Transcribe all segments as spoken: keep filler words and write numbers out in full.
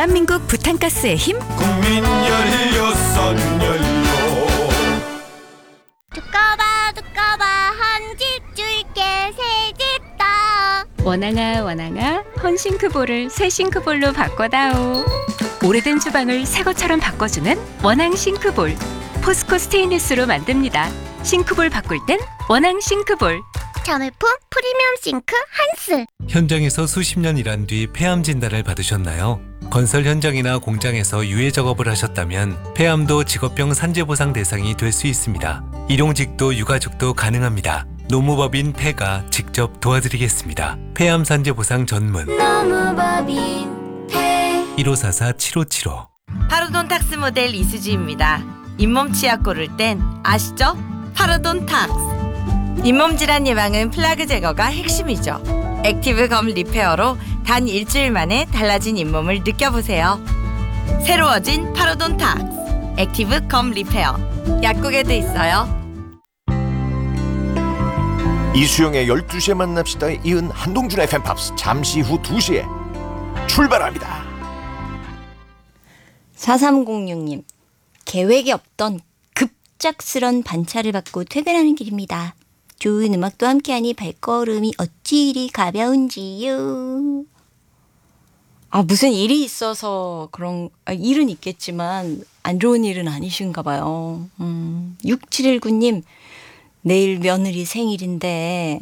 대한민국 부탄가스의 힘 국민 열여섯 연료. 두꺼봐 두꺼봐 한 집 줄게 새 집 다. 원앙아 원앙아 헌싱크볼을 새 싱크볼로 바꿔다오. 오래된 주방을 새 것처럼 바꿔주는 원앙 싱크볼. 포스코 스테인리스로 만듭니다. 싱크볼 바꿀 땐 원앙 싱크볼. 자매품 프리미엄 싱크 한스. 현장에서 수십 년 일한 뒤 폐암 진단을 받으셨나요? 건설 현장이나 공장에서 유해 작업을 하셨다면 폐암도 직업병 산재보상 대상이 될 수 있습니다. 일용직도 유가족도 가능합니다. 노무법인 폐가 직접 도와드리겠습니다. 폐암 산재보상 전문 노무법인 폐. 일오사사 칠오칠오. 파로돈탁스 모델 이수지입니다. 잇몸 치약 고를 땐 아시죠? 파로돈탁스. 잇몸 질환 예방은 플라그 제거가 핵심이죠. 액티브 검 리페어로 단 일주일 만에 달라진 잇몸을 느껴보세요. 새로워진 파로돈탁스 액티브 검 리페어. 약국에도 있어요. 이수영의 열두 시에 만납시다에 이은 한동준의 팬팝스 잠시 후 두 시에 출발합니다. 사삼공육 님, 계획이 없던 급작스런 반차를 받고 퇴근하는 길입니다. 좋은 음악도 함께하니 발걸음이 어찌 이리 가벼운지요. 아, 무슨 일이 있어서 그런, 아, 일은 있겠지만 안 좋은 일은 아니신가 봐요. 음, 육칠일구 님, 내일 며느리 생일인데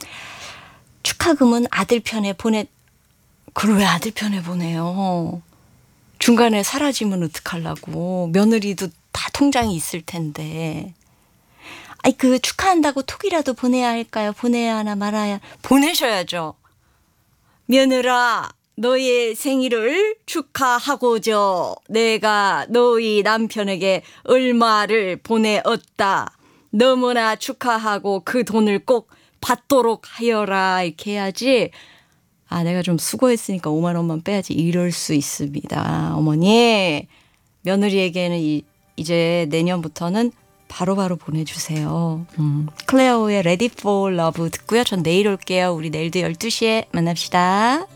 축하금은 아들 편에 보내. 그걸 왜 아들 편에 보내요? 중간에 사라지면 어떡하려고. 며느리도 다 통장이 있을 텐데. 아이, 그 축하한다고 톡이라도 보내야 할까요? 보내야 하나 말아야. 보내셔야죠. 며느라, 너의 생일을 축하하고저 내가 너희 남편에게 얼마를 보내었다. 너무나 축하하고 그 돈을 꼭 받도록 하여라. 이렇게 해야지. 아, 내가 좀 수고했으니까 오만 원만 빼야지. 이럴 수 있습니다. 어머니, 며느리에게는 이, 이제 내년부터는 바로바로 바로 보내주세요. 음. 클레어의 Ready for Love 듣고요. 전 내일 올게요. 우리 내일도 열두 시에 만납시다.